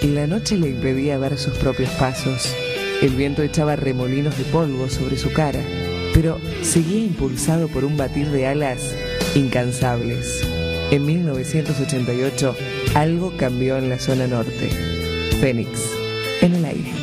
La noche le impedía ver sus propios pasos. El viento echaba remolinos de polvo sobre su cara, pero seguía impulsado por un batir de alas incansables. En 1988, algo cambió en la zona norte. Fénix, en el aire.